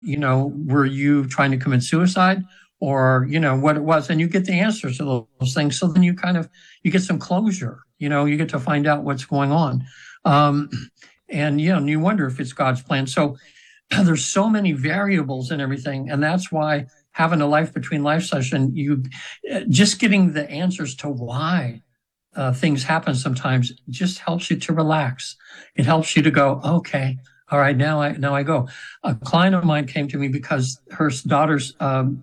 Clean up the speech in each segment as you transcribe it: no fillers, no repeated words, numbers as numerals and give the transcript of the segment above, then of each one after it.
were you trying to commit suicide, or what it was, and you get the answers to those things. So then you get some closure. You get to find out what's going on, and you wonder if it's God's plan. So there's so many variables and everything, and that's why having a life between life session, you just getting the answers to why things happen sometimes just helps you to relax. It helps you to go, okay, all right, now I go. A client of mine came to me because her daughter's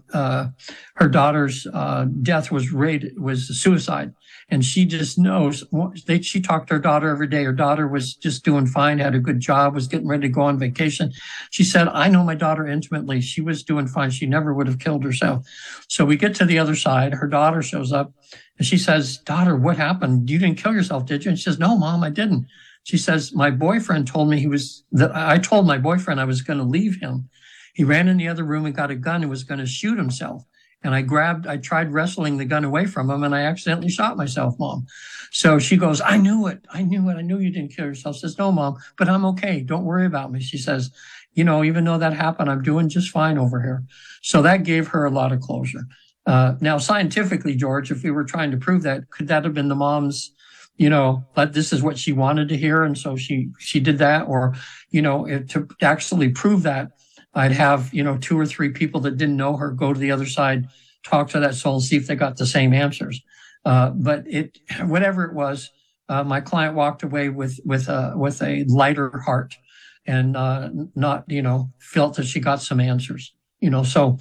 death was suicide, and she just knows. She talked to her daughter every day. Her daughter was just doing fine, had a good job, was getting ready to go on vacation. She said, "I know my daughter intimately. She was doing fine. She never would have killed herself." So we get to the other side. Her daughter shows up, and she says, "Daughter, what happened? You didn't kill yourself, did you?" And she says, "No, Mom, I didn't." She says, "My boyfriend told me I told my boyfriend I was going to leave him. He ran in the other room and got a gun and was going to shoot himself. And I tried wrestling the gun away from him, and I accidentally shot myself, Mom." So she goes, "I knew it. I knew you didn't kill yourself." Says, "No, Mom, but I'm okay. Don't worry about me." She says, "Even though that happened, I'm doing just fine over here." So that gave her a lot of closure. Now, scientifically, George, if we were trying to prove that, could that have been the mom's, but this is what she wanted to hear, and so she did that? Or, to actually prove that, I'd have, 2 or 3 people that didn't know her go to the other side, talk to that soul, and see if they got the same answers. But whatever it was, my client walked away with a lighter heart, and not, felt that she got some answers. So,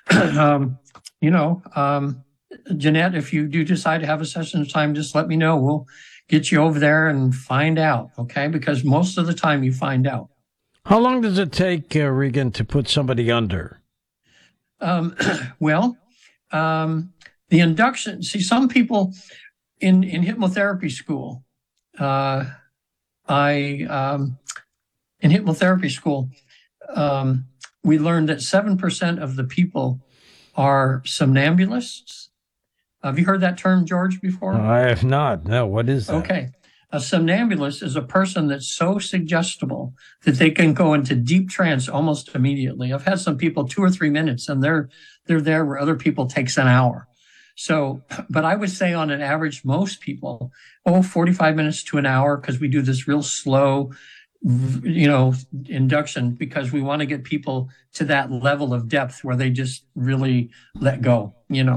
Jeanette, if you do decide to have a session of time, just let me know. We'll get you over there and find out, okay? Because most of the time you find out. How long does it take, Regan, to put somebody under? The induction, see, some people in hypnotherapy school, in hypnotherapy school, we learned that 7% of the people are somnambulists. Have you heard that term, George, before? I have not. No, what is that? Okay. A somnambulist is a person that's so suggestible that they can go into deep trance almost immediately. I've had some people 2 or 3 minutes, and they're there where other people takes an hour. So, but I would say on an average, most people, 45 minutes to an hour, because we do this real slow, induction, because we want to get people to that level of depth where they just really let go,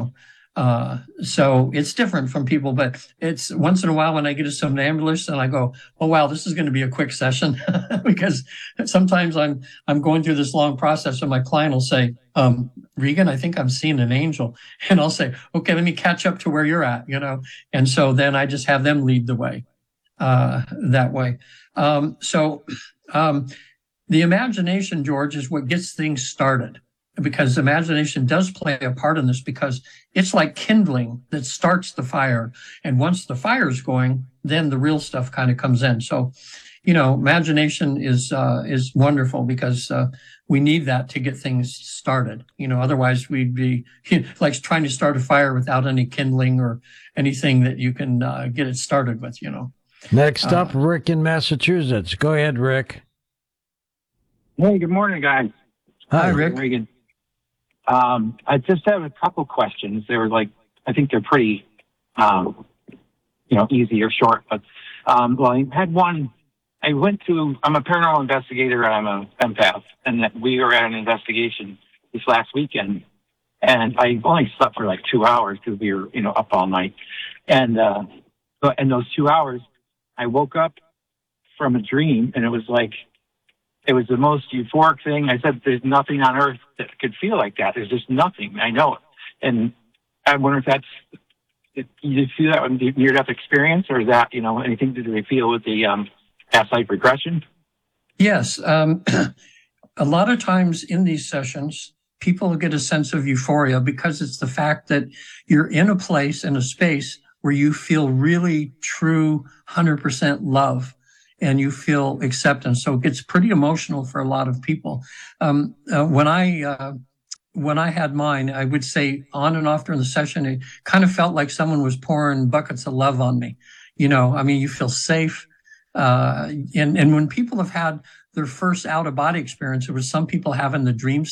so it's different from people, but it's once in a while when I get a somnambulist and I go, "Oh, wow, this is going to be a quick session," because sometimes I'm going through this long process, and my client will say, "Regan, I think I'm seeing an angel." And I'll say, "Okay, let me catch up to where you're at," and so then I just have them lead the way, that way. The imagination, George, is what gets things started, because imagination does play a part in this, because it's like kindling that starts the fire. And once the fire's going, then the real stuff kind of comes in. So, imagination is wonderful, because we need that to get things started. Otherwise we'd be like trying to start a fire without any kindling or anything that you can get it started with, Next up, Rick in Massachusetts. Go ahead, Rick. Hey, good morning, guys. Hi, Rick. Regan. I just have a couple questions. I think they're pretty, easy or short. But I had one. I'm a paranormal investigator. I'm an empath, and we were at an investigation this last weekend, and I only slept for like 2 hours because we were, up all night. And but in those 2 hours, I woke up from a dream, and it was the most euphoric thing. I said, "There's nothing on earth that could feel like that. There's just nothing. I know it." And I wonder if you feel that in near-death experience, or is that, anything to do with feel with the past life regression? Yes. A lot of times in these sessions, people get a sense of euphoria because it's the fact that you're in a place, in a space where you feel really true 100% love, and you feel acceptance. So it gets pretty emotional for a lot of people. When I had mine, I would say on and off during the session, it kind of felt like someone was pouring buckets of love on me. You feel safe. And when people have had their first out of body experience, there was some people having the dream